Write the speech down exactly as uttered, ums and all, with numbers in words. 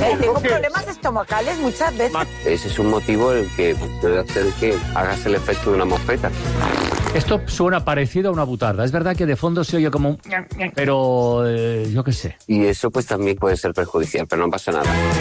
Eh, tengo problemas estomacales muchas veces. Ese es un motivo el que puede hacer que hagas el efecto de una mosqueta. Esto suena parecido a una butarda. Es verdad que de fondo se oye como un... Pero eh, yo qué sé. Y eso pues también puede ser perjudicial, pero no pasa nada.